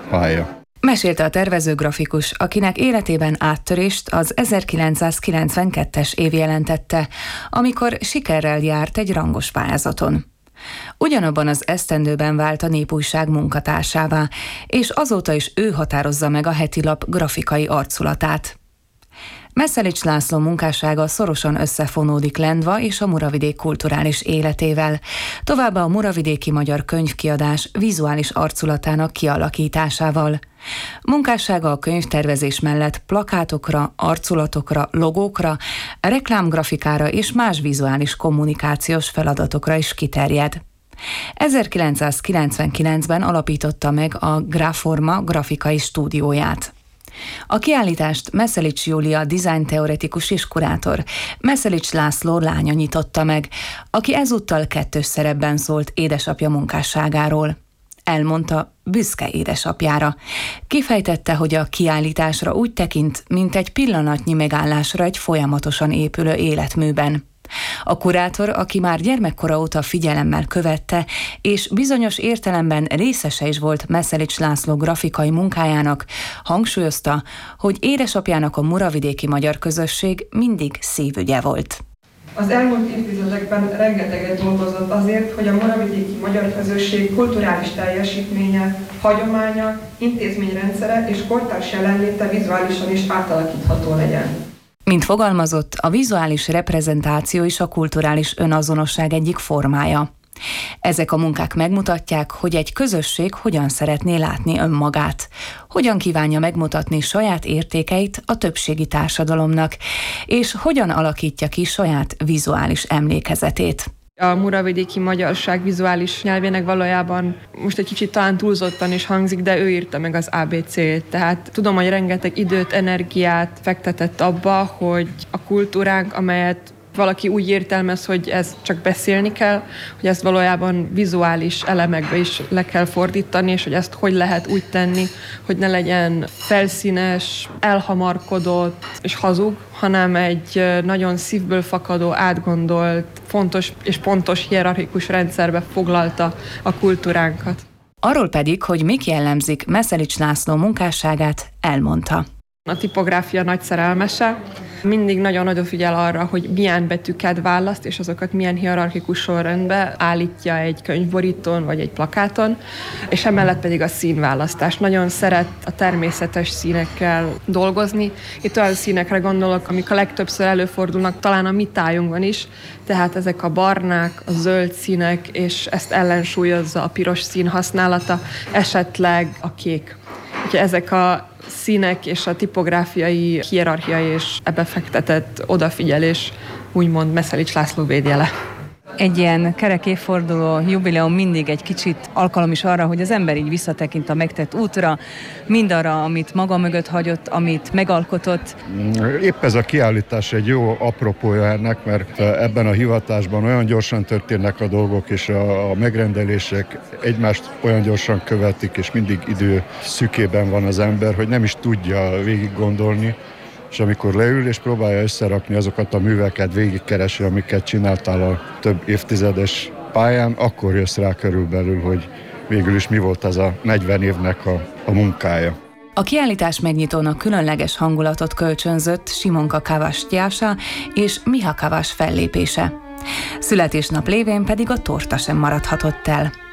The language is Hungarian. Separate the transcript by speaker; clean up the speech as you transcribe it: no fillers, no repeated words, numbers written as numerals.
Speaker 1: pálya.
Speaker 2: Mesélte a tervező grafikus, akinek életében áttörést az 1992-es év jelentette, amikor sikerrel járt egy rangos pályázaton. Ugyanabban az esztendőben vált a Népújság munkatársává, és azóta is ő határozza meg a heti lap grafikai arculatát. Meszelics László munkássága szorosan összefonódik Lendva és a Muravidék kulturális életével, továbbá a muravidéki magyar könyvkiadás vizuális arculatának kialakításával. Munkássága a könyvtervezés mellett plakátokra, arculatokra, logókra, reklámgrafikára és más vizuális kommunikációs feladatokra is kiterjed. 1999-ben alapította meg a Graforma grafikai stúdióját. A kiállítást Meszelics Júlia dizájnteoretikus és kurátor, Meszelics László lánya nyitotta meg, aki ezúttal kettős szerepben szólt édesapja munkásságáról. Elmondta, büszke édesapjára. Kifejtette, hogy a kiállításra úgy tekint, mint egy pillanatnyi megállásra egy folyamatosan épülő életműben. A kurátor, aki már gyermekkora óta figyelemmel követte, és bizonyos értelemben részese is volt Meszelics László grafikai munkájának, hangsúlyozta, hogy édesapjának a muravidéki magyar közösség mindig szívügye volt.
Speaker 3: Az elmúlt évtizedekben rengeteget dolgozott azért, hogy a muravidéki magyar közösség kulturális teljesítménye, hagyománya, intézményrendszere és kortárs jelenléte vizuálisan is átalakítható legyen.
Speaker 2: Mint fogalmazott, a vizuális reprezentáció is a kulturális önazonosság egyik formája. Ezek a munkák megmutatják, hogy egy közösség hogyan szeretné látni önmagát, hogyan kívánja megmutatni saját értékeit a többségi társadalomnak, és hogyan alakítja ki saját vizuális emlékezetét.
Speaker 3: A muravidéki magyarság vizuális nyelvének valójában most egy kicsit talán túlzottan is hangzik, de ő írta meg az ABC-t. Tehát tudom, hogy rengeteg időt, energiát fektetett abba, hogy a kultúránk, amelyet valaki úgy értelmez, hogy ezt csak beszélni kell, hogy ezt valójában vizuális elemekbe is le kell fordítani, és hogy ezt hogy lehet úgy tenni, hogy ne legyen felszínes, elhamarkodott és hazug, hanem egy nagyon szívből fakadó, átgondolt, fontos és pontos hierarchikus rendszerbe foglalta a kultúránkat.
Speaker 2: Arról pedig, hogy mik jellemzik Meszelics László munkásságát, elmondta.
Speaker 3: A tipográfia nagy szerelmese, mindig nagyon odafigyel arra, hogy milyen betűket választ, és azokat milyen hierarchikus sorrendbe állítja egy könyvborítón vagy egy plakáton, és emellett pedig a színválasztás. Nagyon szeret a természetes színekkel dolgozni. Itt olyan színekre gondolok, amik a legtöbbször előfordulnak, talán a mi tájunkban is, tehát ezek a barnák, a zöld színek, és ezt ellensúlyozza a piros szín használata, esetleg a kék. Úgyhogy ezek a színek és a tipográfiai hierarchia és ebbe fektetett odafigyelés úgymond Meszelics László védjele.
Speaker 4: Egy ilyen kerek évforduló, jubileum mindig egy kicsit alkalom is arra, hogy az ember így visszatekint a megtett útra, mindarra, amit maga mögött hagyott, amit megalkotott.
Speaker 1: Épp ez a kiállítás egy jó apropója ennek, mert ebben a hivatásban olyan gyorsan történnek a dolgok, és a megrendelések egymást olyan gyorsan követik, és mindig idő szükében van az ember, hogy nem is tudja végig gondolni. És amikor leül és próbálja összerakni azokat a műveket, végigkeresi, amiket csináltál a több évtizedes pályán, akkor jössz rá körülbelül, hogy végül is mi volt az a 40 évnek a munkája.
Speaker 2: A kiállítás megnyitónak különleges hangulatot kölcsönzött Simonka Kavas Tyása és Miha Kavas fellépése. Születésnap lévén pedig a torta sem maradhatott el.